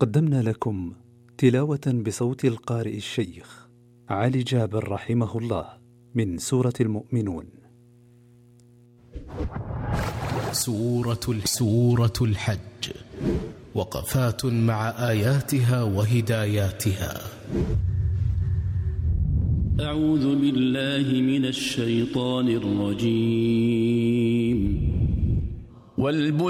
قدمنا لكم تلاوة بصوت القارئ الشيخ علي جابر رحمه الله من سورة المؤمنون. سورة الحج، وقفات مع آياتها وهداياتها. أعوذ بالله من الشيطان الرجيم.